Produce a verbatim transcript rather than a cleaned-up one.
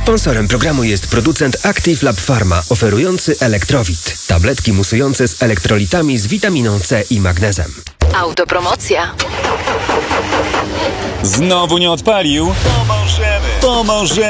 Sponsorem programu jest producent Active Lab Pharma, oferujący Elektrowit. Tabletki musujące z elektrolitami z witaminą C i magnezem. Autopromocja. Znowu nie odpalił? Pomożemy! Pomożemy!